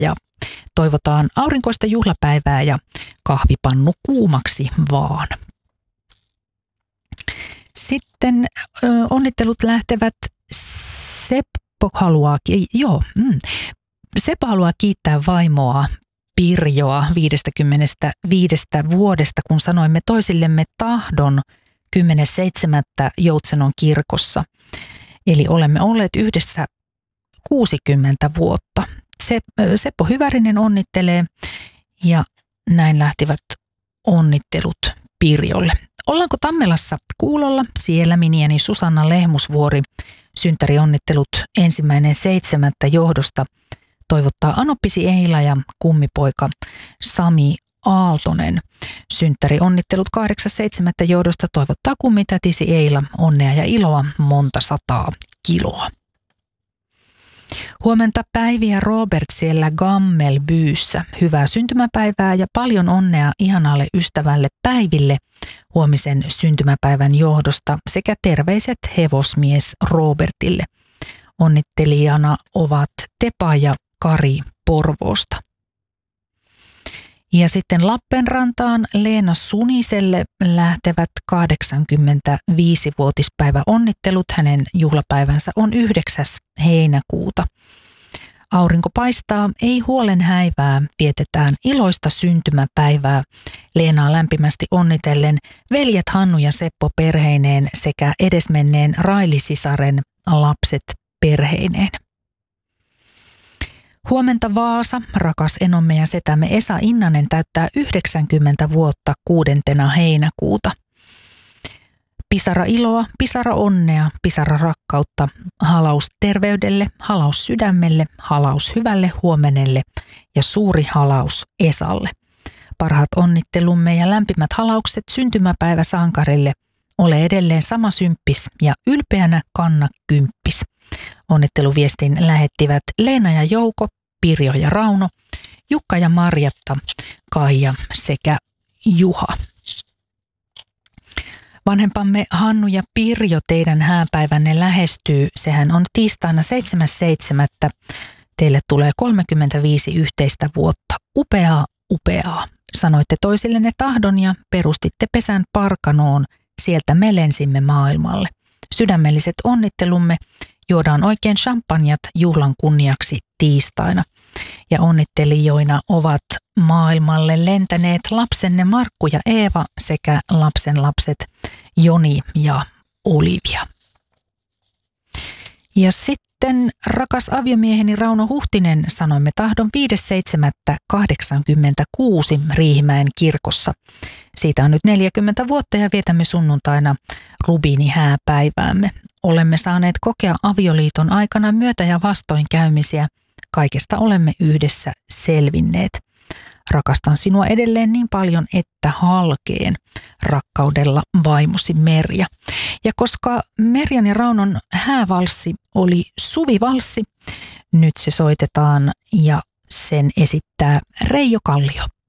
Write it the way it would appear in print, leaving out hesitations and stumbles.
ja toivotaan aurinkoista juhlapäivää ja kahvipannu kuumaksi vaan. Sitten onnittelut lähtevät Seppo haluaa kiittää vaimoa Pirjoa 55 vuodesta, kun sanoimme toisillemme tahdon 10.7. Joutsenon kirkossa. Eli olemme olleet yhdessä 60 vuotta. Seppo Hyvärinen onnittelee ja näin lähtivät onnittelut Pirjolle. Ollaanko Tammelassa kuulolla? Siellä minieni Susanna Lehmusvuori synttärionnittelut 1.7. johdosta toivottaa Anoppisi Eila ja kummipoika Sami Aaltonen. Synttärionnittelut 8.7. johdosta toivottaa kummitätisi Eila onnea ja iloa monta sataa kiloa. Huomenta Päivi ja Robert siellä Gammelbyyssä. Hyvää syntymäpäivää ja paljon onnea ihanalle ystävälle Päiville huomisen syntymäpäivän johdosta sekä terveiset hevosmies Robertille. Onnittelijana ovat Tepa ja Kari Porvoosta. Ja sitten Lappeenrantaan Leena Suniselle lähtevät 85-vuotispäivä onnittelut. Hänen juhlapäivänsä on 9. heinäkuuta. Aurinko paistaa, ei huolen häivää, vietetään iloista syntymäpäivää. Leenaa lämpimästi onnitellen veljet Hannu ja Seppo perheineen sekä edesmenneen Raili-sisaren lapset perheineen. Huomenta Vaasa, rakas enomme ja setämme Esa Innanen täyttää 90 vuotta 6. heinäkuuta. Pisara iloa, pisara onnea, pisara rakkautta, halaus terveydelle, halaus sydämelle, halaus hyvälle huomenelle ja suuri halaus Esalle. Parhaat onnittelumme ja lämpimät halaukset syntymäpäiväsankarille. Ole edelleen sama symppis ja ylpeänä kanna kymppis. Onnitteluviestin lähettivät Leena ja Jouko, Pirjo ja Rauno, Jukka ja Marjatta, Kaija sekä Juha. Vanhempamme Hannu ja Pirjo, teidän hääpäivänne lähestyy. Sehän on tiistaina 7.7. Teille tulee 35 yhteistä vuotta. Upeaa, upeaa. Sanoitte toisillenne tahdon ja perustitte pesän Parkanoon. Sieltä me lensimme maailmalle. Sydämelliset onnittelumme. Juodaan oikein champanjat juhlan kunniaksi tiistaina. Ja onnittelijoina ovat maailmalle lentäneet lapsenne Markku ja Eeva sekä lapsenlapset Joni ja Olivia. Ja sitten rakas aviomieheni Rauno Huhtinen sanoimme tahdon 5.7.86 Riihimäen kirkossa. Siitä on nyt 40 vuotta ja vietämme sunnuntaina rubiinihääpäiväämme. Olemme saaneet kokea avioliiton aikana myötä- ja vastoinkäymisiä. Kaikesta olemme yhdessä selvinneet. Rakastan sinua edelleen niin paljon, että halkeen. Rakkaudella vaimosi Merja. Ja koska Merjan ja Raunon häävalssi oli suvivalssi, nyt se soitetaan ja sen esittää Reijo Kallio.